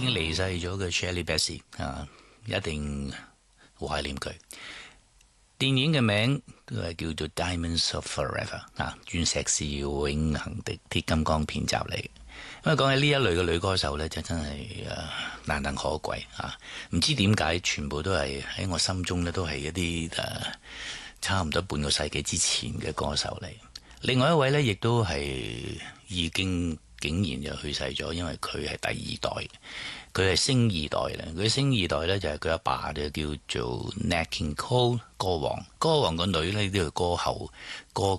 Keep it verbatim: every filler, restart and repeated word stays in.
經離世咗嘅 Shirley Bassey 啊，一定好懷念佢。電影嘅名都係叫做 Diamonds of Forever 啊，鑽石是永恆的鐵金剛片集嚟。因為講起呢一類嘅女歌手呢，就真係誒難能可貴啊！唔知點解全部都係喺我心中呢，都係一啲誒、啊、差唔多半個世紀之前嘅歌手嚟。另外一位呢，亦都係已經竟然就去世咗，因為佢係第二代，佢係星二代啦。佢星二代呢，就係佢阿爸就叫做 Nat King Cole 歌王，歌王個女呢，都係歌后歌